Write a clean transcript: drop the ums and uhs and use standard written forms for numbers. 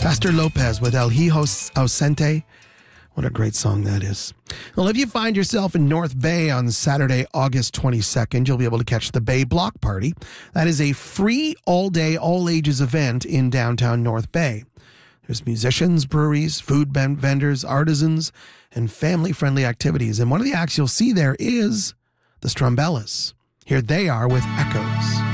Pastor Lopez with El Hijo Ausente. What a great song that is. Well, if you find yourself in North Bay on Saturday, August 22nd, you'll be able to catch the Bay Block Party. That is a free all-day, all-ages event in downtown North Bay. There's musicians, breweries, food vendors, artisans, and family-friendly activities. And one of the acts you'll see there is the Strumbellas. Here they are with Echoes.